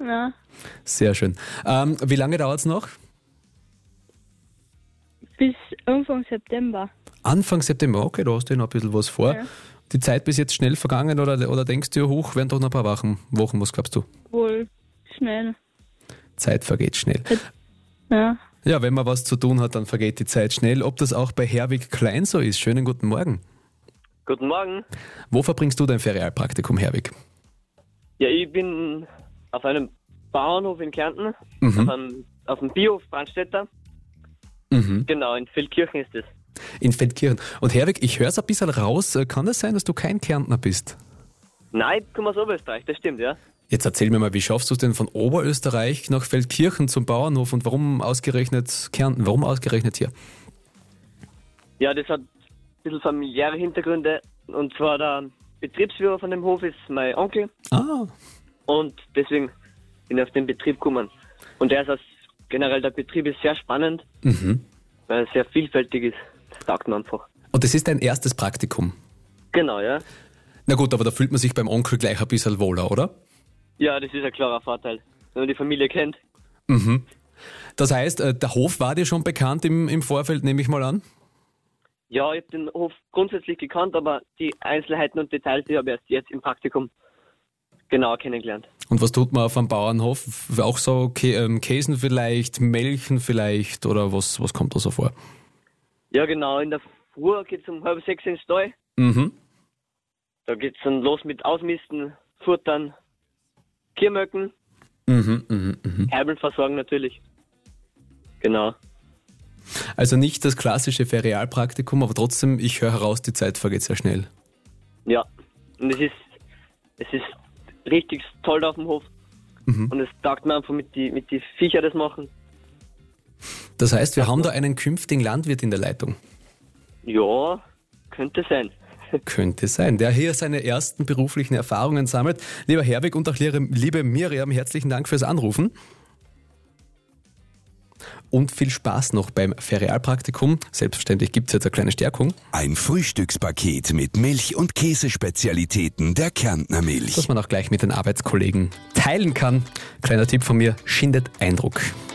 Ja, Sehr schön. Wie lange dauert es noch? bis Anfang September. Anfang September, okay, da hast du noch ein bisschen was vor. Ja. Die Zeit bis jetzt schnell vergangen oder denkst du, hoch, werden doch noch ein paar Wochen, was glaubst du? Wohl schnell. Zeit vergeht schnell. Ja. Ja, wenn man was zu tun hat, dann vergeht die Zeit schnell. Ob das auch bei Herwig Klein so ist? Schönen guten Morgen. Guten Morgen. Wo verbringst du dein Ferialpraktikum, Herwig? Ja, ich bin auf einem Bauernhof in Kärnten, auf dem Biohof Brandstätter. Mhm. Genau, in Feldkirchen ist es. In Feldkirchen. Und Herwig, ich höre es ein bisschen raus. Kann es sein, dass du kein Kärntner bist? Nein, ich komme aus Oberösterreich, das stimmt, ja. Jetzt erzähl mir mal, wie schaffst du es denn von Oberösterreich nach Feldkirchen zum Bauernhof und warum ausgerechnet Kärnten? Warum ausgerechnet hier? Ja, das hat ein bisschen familiäre Hintergründe. Und zwar der Betriebsführer von dem Hof ist mein Onkel. Ah, Und deswegen bin ich auf den Betrieb gekommen. Und generell der Betrieb ist sehr spannend, weil er sehr vielfältig ist. Das taugt mir einfach. und das ist dein erstes Praktikum. Genau, ja. Na gut, aber da fühlt man sich beim Onkel gleich ein bisschen wohler, oder? Ja, das ist ein klarer Vorteil, wenn man die Familie kennt. Das heißt, der Hof war dir schon bekannt im Vorfeld, nehme ich mal an? Ja, ich habe den Hof grundsätzlich gekannt, aber die Einzelheiten und Details, die habe ich erst jetzt im Praktikum genauer kennengelernt. Und was tut man auf einem Bauernhof? Auch so Käsen vielleicht, Melken vielleicht oder was kommt da so vor? Ja, genau, in der Früh geht es um 5:30 in den Stall. Mhm. Da geht es dann los mit Ausmisten, Futtern, Kühlmöcken, Herbeln versorgen natürlich. Genau. Also nicht das klassische Ferialpraktikum, aber trotzdem, ich höre heraus, die Zeit vergeht sehr schnell. Ja, und es ist richtig toll auf dem Hof. Und es taugt mir einfach mit die Viecher das machen. Das heißt, wir haben da einen künftigen Landwirt in der Leitung. Ja, könnte sein. Könnte sein, der hier seine ersten beruflichen Erfahrungen sammelt. Lieber Herwig und auch liebe Miriam, herzlichen Dank fürs Anrufen. Und viel Spaß noch beim Ferialpraktikum. Selbstverständlich gibt es jetzt eine kleine Stärkung. Ein Frühstückspaket mit Milch- und Käsespezialitäten der Kärntner Milch. Das man auch gleich mit den Arbeitskollegen teilen kann. Kleiner Tipp von mir, schindet Eindruck.